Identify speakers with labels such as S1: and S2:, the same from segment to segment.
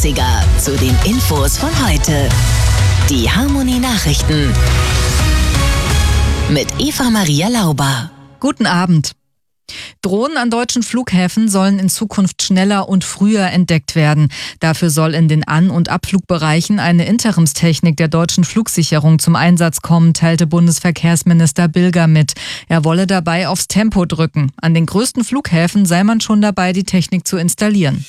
S1: Klassiker zu den Infos von heute. Die Harmony Nachrichten mit Eva-Maria Lauber.
S2: Guten Abend. Drohnen an deutschen Flughäfen sollen in Zukunft schneller und früher entdeckt werden. Dafür soll in den An- und Abflugbereichen eine Interimstechnik der deutschen Flugsicherung zum Einsatz kommen, teilte Bundesverkehrsminister Bilger mit. Er wolle dabei aufs Tempo drücken. An den größten Flughäfen sei man schon dabei, die Technik zu installieren.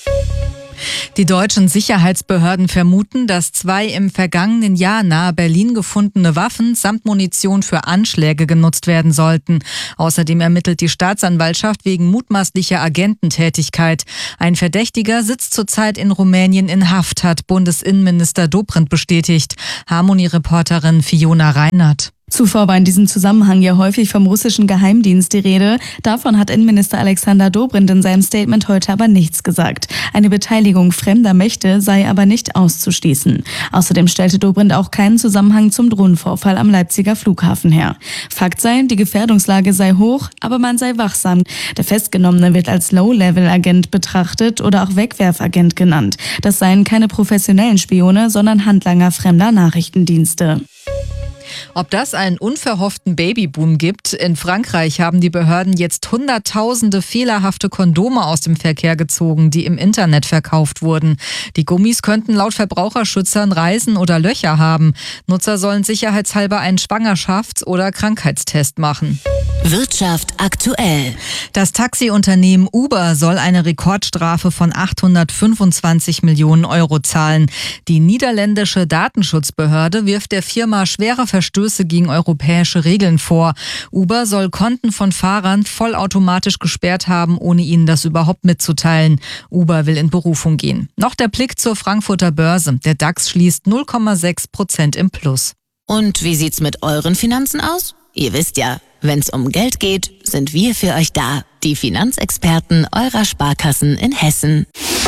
S2: Die deutschen Sicherheitsbehörden vermuten, dass 2 im vergangenen Jahr nahe Berlin gefundene Waffen samt Munition für Anschläge genutzt werden sollten. Außerdem ermittelt die Staatsanwaltschaft wegen mutmaßlicher Agententätigkeit. Ein Verdächtiger sitzt zurzeit in Rumänien in Haft, hat Bundesinnenminister Dobrindt bestätigt. Harmony-Reporterin Fiona Reinert.
S3: Zuvor war in diesem Zusammenhang ja häufig vom russischen Geheimdienst die Rede. Davon hat Innenminister Alexander Dobrindt in seinem Statement heute aber nichts gesagt. Eine Beteiligung fremder Mächte sei aber nicht auszuschließen. Außerdem stellte Dobrindt auch keinen Zusammenhang zum Drohnenvorfall am Leipziger Flughafen her. Fakt sei, die Gefährdungslage sei hoch, aber man sei wachsam. Der Festgenommene wird als Low-Level-Agent betrachtet oder auch Wegwerfagent genannt. Das seien keine professionellen Spione, sondern Handlanger fremder Nachrichtendienste.
S2: Ob das einen unverhofften Babyboom gibt? In Frankreich haben die Behörden jetzt Hunderttausende fehlerhafte Kondome aus dem Verkehr gezogen, die im Internet verkauft wurden. Die Gummis könnten laut Verbraucherschützern Reißen oder Löcher haben. Nutzer sollen sicherheitshalber einen Schwangerschafts- oder Krankheitstest machen.
S1: Wirtschaft aktuell.
S2: Das Taxiunternehmen Uber soll eine Rekordstrafe von 825 Millionen Euro zahlen. Die niederländische Datenschutzbehörde wirft der Firma schwere Verstöße gegen europäische Regeln vor. Uber soll Konten von Fahrern vollautomatisch gesperrt haben, ohne ihnen das überhaupt mitzuteilen. Uber will in Berufung gehen. Noch der Blick zur Frankfurter Börse. Der DAX schließt 0,6% im Plus.
S1: Und wie sieht's mit euren Finanzen aus? Ihr wisst ja, wenn's um Geld geht, sind wir für euch da. Die Finanzexperten eurer Sparkassen in Hessen.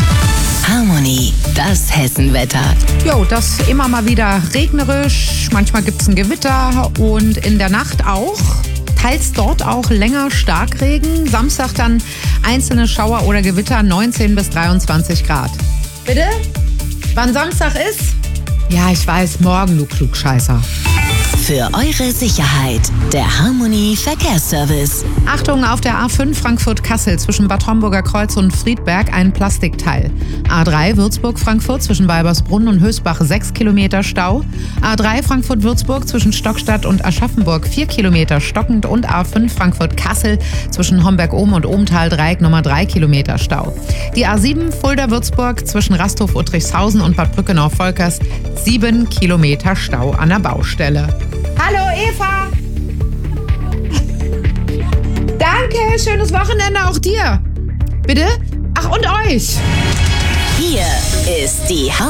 S1: Harmony, das Hessenwetter.
S4: Jo, das immer mal wieder regnerisch, manchmal gibt's ein Gewitter und in der Nacht auch. Teils dort auch länger Starkregen. Samstag dann einzelne Schauer oder Gewitter, 19 bis 23 Grad. Bitte? Wann Samstag ist? Ja, ich weiß, morgen, du Klugscheißer.
S1: Für eure Sicherheit, der Harmony Verkehrsservice.
S4: Achtung, auf der A5 Frankfurt-Kassel zwischen Bad Homburger Kreuz und Friedberg ein Plastikteil. A3 Würzburg-Frankfurt zwischen Weibersbrunn und Hösbach 6 Kilometer Stau. A3 Frankfurt-Würzburg zwischen Stockstadt und Aschaffenburg 4 Kilometer stockend und A5 Frankfurt-Kassel zwischen Homberg-Ohm und Ohmtal-Dreieck nochmal 3 Kilometer Stau. Die A7 Fulda-Würzburg zwischen Rasthof-Uttrichshausen und Bad Brückenau-Volkers 7 Kilometer Stau an der Baustelle. Hallo Eva! Danke, schönes Wochenende auch dir. Bitte? Ach, und euch.
S1: Hier ist die